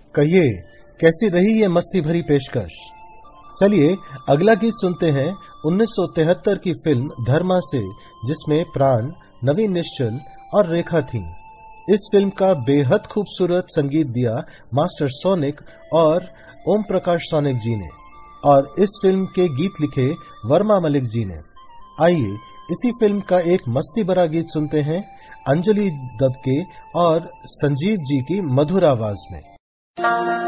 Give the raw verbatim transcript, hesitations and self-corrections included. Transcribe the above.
कहिए कैसी रही ये मस्ती भरी पेशकश। चलिए अगला गीत सुनते हैं उन्नीस सौ तिहत्तर की फिल्म धर्मा से, जिसमें प्राण, नवीन निश्चल और रेखा थी। इस फिल्म का बेहद खूबसूरत संगीत दिया मास्टर सोनिक और ओम प्रकाश सोनिक जी ने, और इस फिल्म के गीत लिखे वर्मा मलिक जी ने। आइए इसी फिल्म का एक मस्ती भरा गीत सुनते हैं अंजलि दत्त के और संजीव जी की मधुर आवाज में।